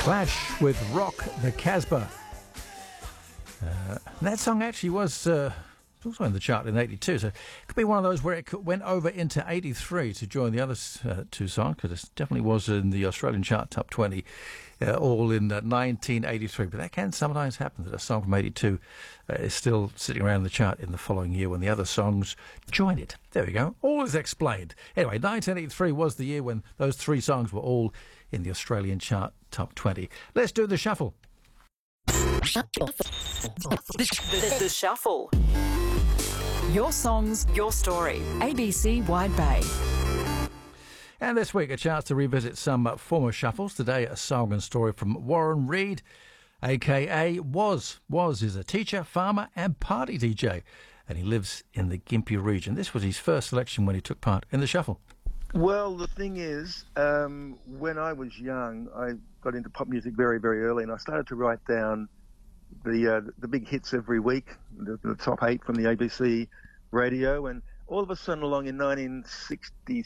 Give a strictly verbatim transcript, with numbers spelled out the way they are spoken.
Clash with Rock the Casbah. Uh, that song actually was uh, also in the chart in eighty-two, so it could be one of those where it went over into eighty-three to join the other uh, two songs, because it definitely was in the Australian chart top twenty, uh, all in uh, nineteen eighty-three. But that can sometimes happen, that a song from eighty-two uh, is still sitting around the chart in the following year when the other songs join it. There we go. All is explained. Anyway, nineteen eighty-three was the year when those three songs were all in the Australian chart top twenty. Let's do the shuffle. The, the Shuffle. Your songs, your story. A B C Wide Bay. And this week, a chance to revisit some uh, former shuffles. Today, a song and story from Warren Reid, a k a. Was. Was is a teacher, farmer and party D J, and he lives in the Gympie region. This was his first selection when he took part in the shuffle. Well, the thing is, um, when I was young, I got into pop music very, very early, and I started to write down the uh, the big hits every week, the, the top eight from the A B C radio, and all of a sudden along in nineteen sixty,